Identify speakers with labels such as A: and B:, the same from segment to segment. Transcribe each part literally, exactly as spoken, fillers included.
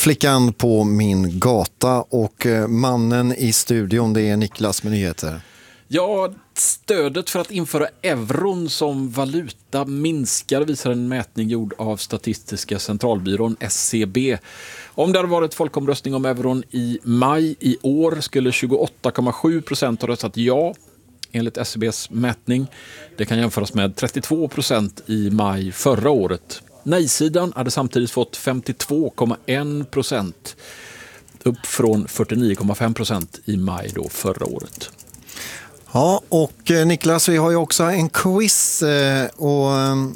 A: flickan på min gata och mannen i studion, det är Niklas med nyheter.
B: Ja, stödet för att införa euron som valuta minskar, visar en mätning gjord av Statistiska centralbyrån S C B. Om det hade varit folkomröstning om euron i maj i år skulle tjugoåtta komma sju procent ha röstat ja, enligt S C B:s mätning. Det kan jämföras med trettiotvå procent i maj förra året. Nej-sidan hade samtidigt fått femtiotvå komma en procent, upp från fyrtionio komma fem procent i maj då förra året.
A: Ja, och Niklas, vi har ju också en quiz och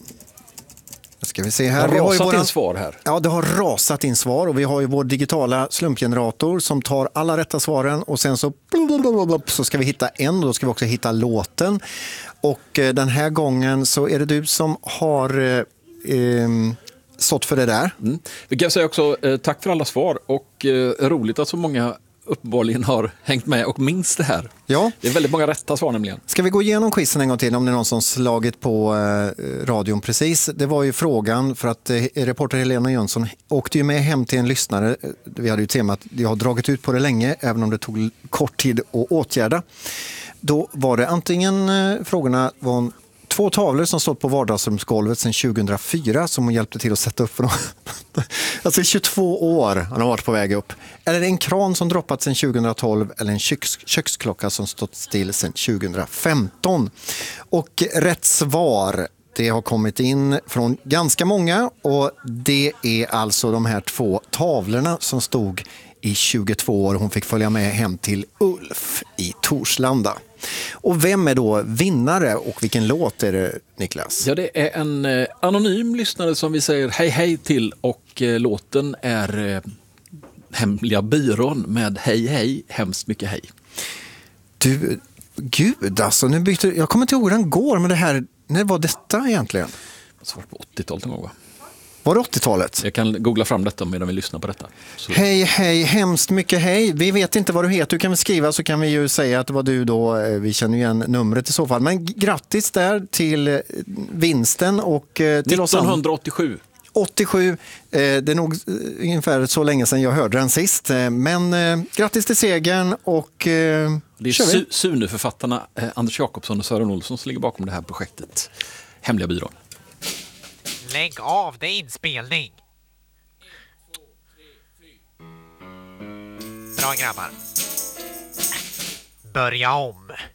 A: ska vi se här.
B: Det har rasat
A: vi har ju våran...
B: in svar här.
A: Ja, det har rasat in svar och vi har ju vår digitala slumpgenerator som tar alla rätta svaren och sen så så ska vi hitta en och då ska vi också hitta låten. Och den här gången så är det du som har eh, stått för det där.
B: Mm. Vi kan säga också eh, tack för alla svar och eh, roligt att så många uppenbarligen har hängt med och minns det här.
A: Ja.
B: Det är väldigt många rätta svar nämligen.
A: Ska vi gå igenom quizen en gång till om det är någon som slagit på eh, radion precis. Det var ju frågan för att eh, reporter Helena Jönsson åkte ju med hem till en lyssnare. Vi hade ju temat, jag har dragit ut på det länge även om det tog kort tid att åtgärda. Då var det antingen eh, frågorna var två tavlor som stått på vardagsrumsgolvet sedan tjugohundrafyra som hon hjälpte till att sätta upp för dem. Alltså i tjugotvå år har de varit på väg upp. Eller en kran som droppat sedan tjugohundratolv eller en köks- köksklocka som stått still sedan tjugohundrafemton. Och rätt svar, det har kommit in från ganska många och det är alltså de här två tavlorna som stod i tjugotvå år. Hon fick följa med hem till Ulf i Torslanda. Och vem är då vinnare och vilken låt är det, Niklas?
B: Ja, det är en eh, anonym lyssnare som vi säger hej hej till och eh, låten är eh, Hemliga byrån med hej hej, hemskt mycket hej.
A: Du, gud alltså, nu byter, jag kommer inte ihåg hur den går med det här, när var detta egentligen?
B: Det var på åttiotalet någon gång, va?
A: Var det åttiotalet?
B: Jag kan googla fram detta medan vi lyssnar på detta. Så.
A: Hej, hej, hemskt mycket hej. Vi vet inte vad du heter, du kan väl skriva så kan vi ju säga att det var du då. Vi känner ju igen numret i så fall. Men grattis där till vinsten och till oss.
B: nittonhundraåttiosju.
A: åttiosju, det är nog ungefär så länge sedan jag hörde den sist. Men grattis till segern och
B: det är Su- Sune-författarna Anders Jakobsson och Sören Olsson som ligger bakom det här projektet. Hemliga byrån.
C: Lägg av, det är inspelning. Bra grabbar. Börja om.